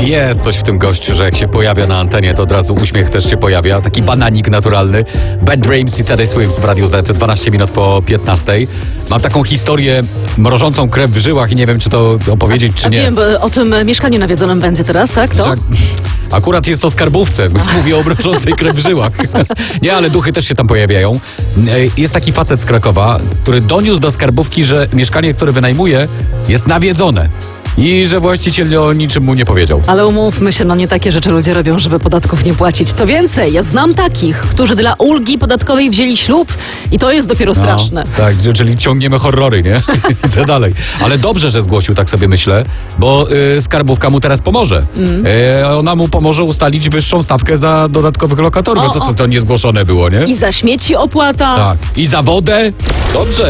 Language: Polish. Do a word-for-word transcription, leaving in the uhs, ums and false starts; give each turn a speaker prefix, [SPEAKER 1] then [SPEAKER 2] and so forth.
[SPEAKER 1] Jest coś w tym gościu, że jak się pojawia na antenie, to od razu uśmiech też się pojawia. Taki bananik naturalny. Ben Dreams i Teddy Swift w Radiu Z, dwanaście minut po piętnastej. Mam taką historię mrożącą krew w żyłach i nie wiem, czy to opowiedzieć, czy
[SPEAKER 2] A
[SPEAKER 1] nie.
[SPEAKER 2] wiem, bo o tym mieszkaniu nawiedzonym będzie teraz, tak? To?
[SPEAKER 1] Że Akurat jest to skarbówce. Mówię o mrożącej krew w żyłach. Nie, ale duchy też się tam pojawiają. Jest taki facet z Krakowa, który doniósł do skarbówki, że mieszkanie, które wynajmuje, jest nawiedzone. I że właściciel o niczym mu nie powiedział.
[SPEAKER 2] Ale umówmy się, no nie takie rzeczy ludzie robią, żeby podatków nie płacić. Co więcej, ja znam takich, którzy dla ulgi podatkowej wzięli ślub i to jest dopiero straszne.
[SPEAKER 1] No, tak, czyli ciągniemy horrory, nie? Co dalej. Ale dobrze, że zgłosił, tak sobie myślę, bo y, skarbówka mu teraz pomoże. Mm. Y, ona mu pomoże ustalić wyższą stawkę za dodatkowych lokatorów.
[SPEAKER 2] O,
[SPEAKER 1] Co to,
[SPEAKER 2] o.
[SPEAKER 1] to niezgłoszone było, nie?
[SPEAKER 2] I za śmieci opłata.
[SPEAKER 1] Tak. I za wodę? Dobrze.